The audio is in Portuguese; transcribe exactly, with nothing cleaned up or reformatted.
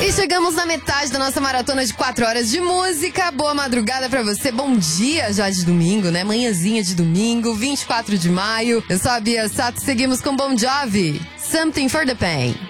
E chegamos na metade da nossa maratona de quatro horas de música. Boa madrugada pra você, bom dia já de domingo, né? Manhãzinha de domingo, vinte e quatro de maio. Eu sou a Bia Sato, seguimos com Bon Jovi, Something for the Pain.